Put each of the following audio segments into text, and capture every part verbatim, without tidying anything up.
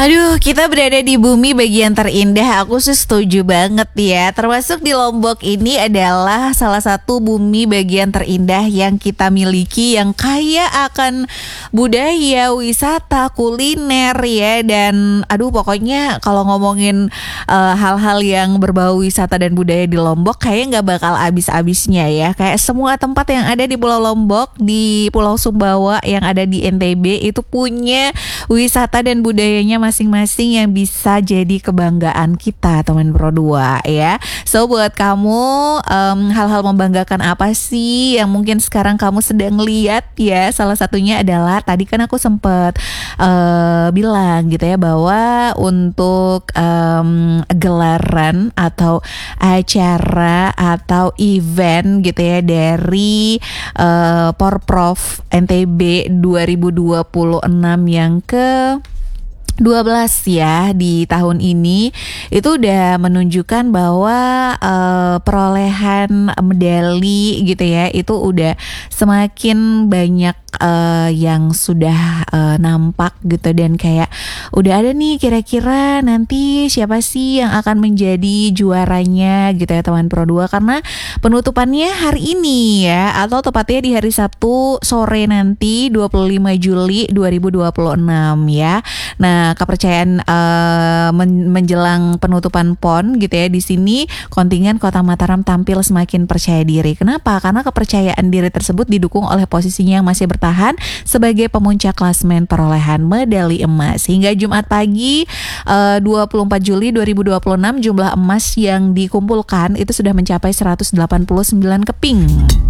Aduh, kita berada di bumi bagian terindah. Aku sih setuju banget ya. Termasuk di Lombok ini adalah salah satu bumi bagian terindah yang kita miliki, yang kaya akan budaya, wisata, kuliner ya. Dan aduh, pokoknya kalau ngomongin uh, hal-hal yang berbau wisata dan budaya di Lombok, kayaknya nggak bakal habis-habisnya ya. Kayak semua tempat yang ada di Pulau Lombok, di Pulau Sumbawa, yang ada di N T B itu punya wisata dan budayanya masing-masing yang bisa jadi kebanggaan kita, teman Pro dua ya. So buat kamu, um, hal-hal membanggakan apa sih yang mungkin sekarang kamu sedang lihat ya? Salah satunya adalah tadi kan aku sempet uh, bilang gitu ya, bahwa untuk um, gelaran atau acara atau event gitu ya dari uh, Porprov N T B dua ribu dua puluh enam yang ke dua belas ya di tahun ini, itu udah menunjukkan bahwa uh, perolehan medali gitu ya itu udah semakin banyak uh, yang sudah uh, nampak gitu. Dan kayak udah ada nih kira-kira nanti siapa sih yang akan menjadi juaranya gitu ya teman Pro dua, karena penutupannya hari ini ya, atau tepatnya di hari Sabtu sore nanti dua puluh lima Juli dua ribu dua puluh enam ya. Nah, kepercayaan uh, men- menjelang penutupan P O N gitu ya, di sini kontingen Kota Mataram tampil semakin percaya diri. Kenapa? Karena kepercayaan diri tersebut didukung oleh posisinya yang masih bertahan sebagai pemuncak klasemen perolehan medali emas. Hingga Jumat pagi uh, dua puluh empat Juli dua ribu dua puluh enam, jumlah emas yang dikumpulkan itu sudah mencapai seratus delapan puluh sembilan keping.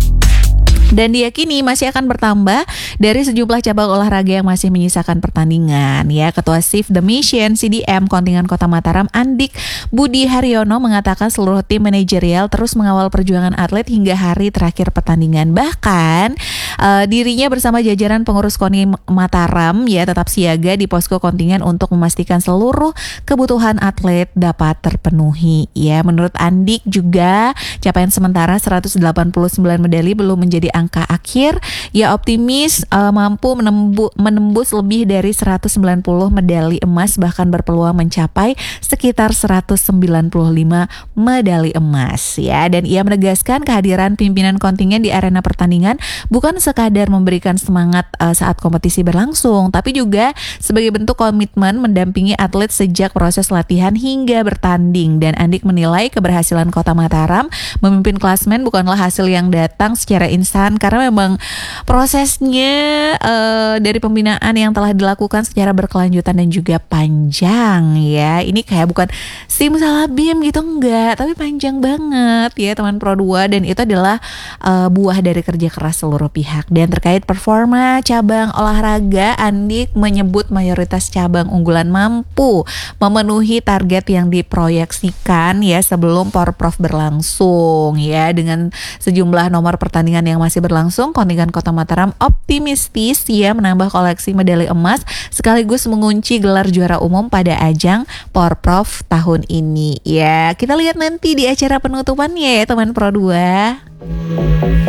Dan diyakini masih akan bertambah dari sejumlah cabang olahraga yang masih menyisakan pertandingan ya. Ketua Shift the Mission C D M kontingen Kota Mataram, Andik Budi Haryono, mengatakan seluruh tim manajerial terus mengawal perjuangan atlet hingga hari terakhir pertandingan. Bahkan uh, dirinya bersama jajaran pengurus KONI Mataram ya tetap siaga di posko kontingen untuk memastikan seluruh kebutuhan atlet dapat terpenuhi ya. Menurut Andik juga capaian sementara seratus delapan puluh sembilan medali belum menjadi angka akhir. Ia optimis uh, mampu menembu, menembus lebih dari seratus sembilan puluh medali emas, bahkan berpeluang mencapai sekitar seratus sembilan puluh lima medali emas ya. Dan ia menegaskan kehadiran pimpinan kontingen di arena pertandingan bukan sekadar memberikan semangat uh, saat kompetisi berlangsung, tapi juga sebagai bentuk komitmen mendampingi atlet sejak proses latihan hingga bertanding. Dan Andik menilai keberhasilan Kota Mataram memimpin klasemen bukanlah hasil yang datang secara instan, karena memang prosesnya uh, dari pembinaan yang telah dilakukan secara berkelanjutan dan juga panjang ya. Ini kayak bukan simsalabim gitu, enggak, tapi panjang banget ya teman Pro dua. Dan itu adalah uh, buah dari kerja keras seluruh pihak. Dan terkait performa cabang olahraga, Andik menyebut mayoritas cabang unggulan mampu memenuhi target yang diproyeksikan ya sebelum Porprov berlangsung ya. Dengan sejumlah nomor pertandingan yang masih berlangsung, kontingen Kota Mataram optimistis ya menambah koleksi medali emas sekaligus mengunci gelar juara umum pada ajang Porprov tahun ini ya. Kita lihat nanti di acara penutupannya ya teman Pro dua.